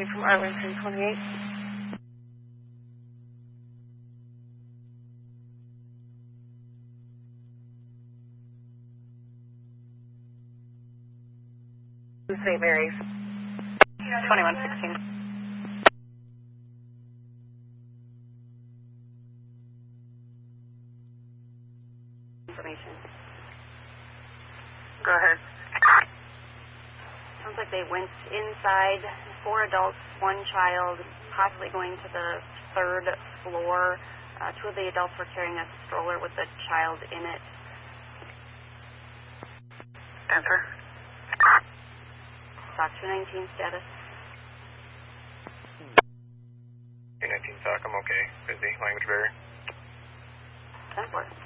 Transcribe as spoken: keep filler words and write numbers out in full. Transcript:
From Arlington twenty-eight. Saint Mary's. twenty-one sixteen. Information. Go ahead. Sounds like they went inside, four adults, one child, possibly going to the third floor. Uh, two of the adults were carrying a stroller with a child in it. Answer. Stock two nineteen status. two nineteen stock, I'm okay. Busy. Language barrier. ten four.